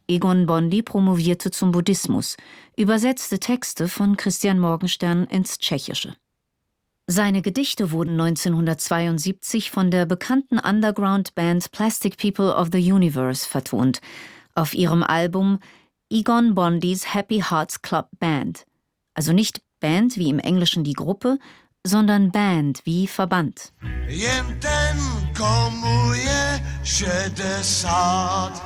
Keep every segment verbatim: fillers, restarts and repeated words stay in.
Egon Bondy promovierte zum Buddhismus, übersetzte Texte von Christian Morgenstern ins Tschechische. Seine Gedichte wurden neunzehnhundertzweiundsiebzig von der bekannten Underground-Band Plastic People of the Universe vertont, auf ihrem Album Egon Bondy's Happy Hearts Club Band. Also nicht Band wie im Englischen die Gruppe, sondern Band wie Verband. Jen ten, komu je šedesát.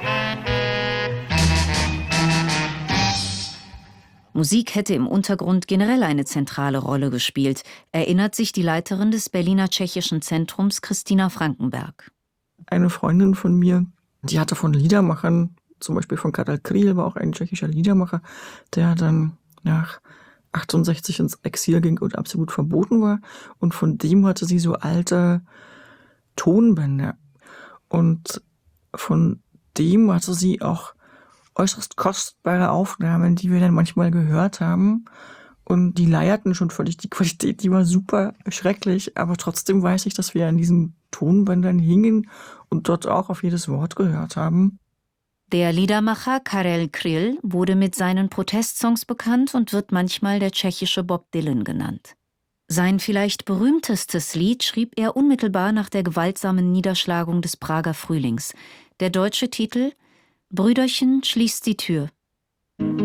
Musik hätte im Untergrund generell eine zentrale Rolle gespielt, erinnert sich die Leiterin des Berliner Tschechischen Zentrums Christina Frankenberg. Eine Freundin von mir, die hatte von Liedermachern, zum Beispiel von Karel Kryl, war auch ein tschechischer Liedermacher, der dann nach achtundsechzig ins Exil ging und absolut verboten war. Und von dem hatte sie so alte Tonbänder. Und von dem hatte sie auch äußerst kostbare Aufnahmen, die wir dann manchmal gehört haben. Und die leierten schon völlig. Die Qualität, die war super schrecklich. Aber trotzdem weiß ich, dass wir an diesen Tonbändern hingen und dort auch auf jedes Wort gehört haben. Der Liedermacher Karel Kryl wurde mit seinen Protestsongs bekannt und wird manchmal der tschechische Bob Dylan genannt. Sein vielleicht berühmtestes Lied schrieb er unmittelbar nach der gewaltsamen Niederschlagung des Prager Frühlings. Der deutsche Titel »Brüderchen, schließt die Tür«.